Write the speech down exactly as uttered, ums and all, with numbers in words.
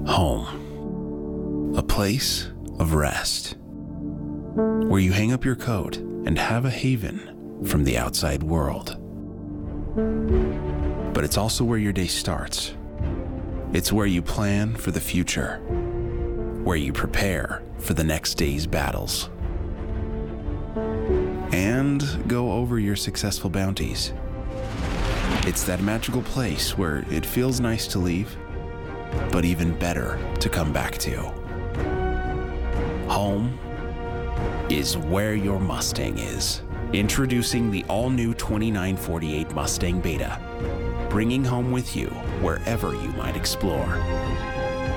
Home. A place of rest, where you hang up your coat and have a haven from the outside world. But it's also where your day starts. It's where you plan for the future, where you prepare for the next day's battles, and go over your successful bounties. It's that magical place where it feels nice to leave, but even better to come back to. Home is where your Mustang is. Introducing the all-new twenty-nine forty-eight Mustang Beta, bringing home with you wherever you might explore.